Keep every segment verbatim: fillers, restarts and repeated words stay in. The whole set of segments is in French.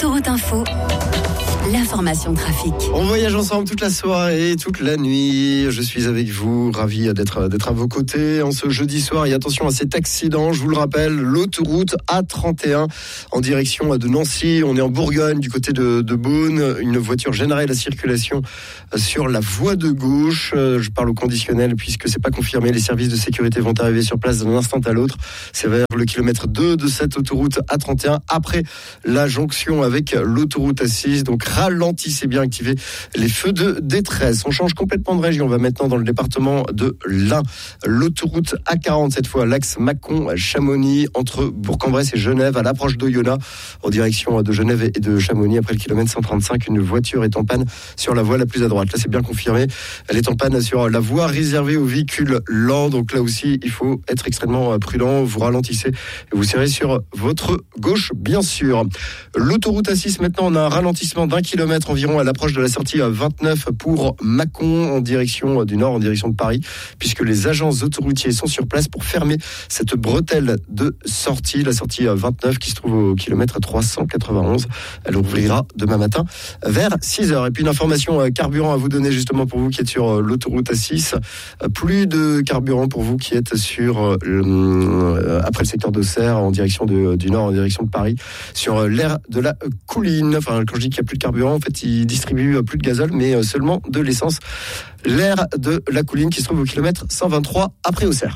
Autoroute Info, l'information trafic. On voyage ensemble toute la soirée, toute la nuit. Je suis avec vous, ravi d'être, d'être à vos côtés en ce jeudi soir. Et attention à cet accident, je vous le rappelle, l'autoroute A trente et un en direction de Nancy. On est en Bourgogne, du côté de, de Beaune. Une voiture gênerait la circulation sur la voie de gauche. Je parle au conditionnel puisque c'est pas confirmé. Les services de sécurité vont arriver sur place d'un instant à l'autre. C'est vers le kilomètre deux de cette autoroute A trente et un, après la jonction avec l'autoroute A six. Donc ralentissez bien, activez les feux de détresse. On change complètement de région. On va maintenant dans le département de l'Ain. L'autoroute A quarante, cette fois, l'axe Mâcon-Chamonix, entre Bourg-en-Bresse et Genève, à l'approche d'Oyonnax, en direction de Genève et de Chamonix. Après le kilomètre cent trente-cinq, une voiture est en panne sur la voie la plus à droite. Là, c'est bien confirmé. Elle est en panne sur la voie réservée aux véhicules lents. Donc là aussi, il faut être extrêmement prudent. Vous ralentissez et vous serrez sur votre gauche, bien sûr. L'autoroute A six, maintenant, on a un ralentissement d'un kilomètre environ à l'approche de la sortie vingt-neuf pour Mâcon, en direction du nord, en direction de Paris, puisque les agents autoroutiers sont sur place pour fermer cette bretelle de sortie, la sortie vingt-neuf qui se trouve au kilomètre trois cent quatre-vingt-onze. Elle ouvrira demain matin vers six heures. Et puis une information carburant à vous donner justement pour vous qui êtes sur l'autoroute A six. Plus de carburant pour vous qui êtes sur euh, après le secteur d'Auxerre, en direction de, du nord, en direction de Paris, sur l'aire de la Couline. Enfin, quand je dis qu'il n'y a plus de carburant, en fait, ils distribuent plus de gazole, mais seulement de l'essence. L'aire de la Couline qui se trouve au kilomètre cent vingt-trois après Auxerre.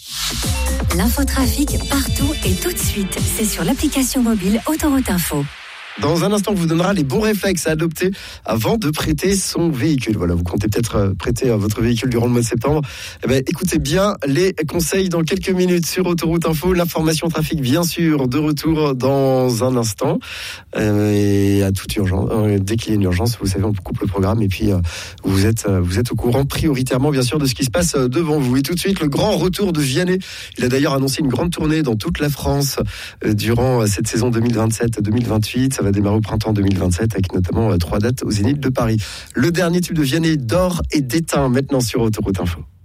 L'infotrafic partout et tout de suite. C'est sur l'application mobile Autoroute Info. Dans un instant, on vous donnera les bons réflexes à adopter avant de prêter son véhicule. Voilà, vous comptez peut-être prêter votre véhicule durant le mois de septembre. Eh bien, écoutez bien les conseils dans quelques minutes sur Autoroute Info. L'information trafic, bien sûr, de retour dans un instant. Euh, et à toute urgence, euh, dès qu'il y a une urgence, vous savez, on coupe le programme et puis euh, vous êtes euh, vous êtes au courant prioritairement, bien sûr, de ce qui se passe devant vous. Et tout de suite, le grand retour de Vianney. Il a d'ailleurs annoncé une grande tournée dans toute la France euh, durant cette saison deux mille vingt-sept deux mille vingt-huit. Ça va démarrer au printemps deux mille vingt-sept avec notamment euh, trois dates au Zénith de Paris. Le dernier tube de Vianney, d'or et d'étain, maintenant sur Autoroute Info.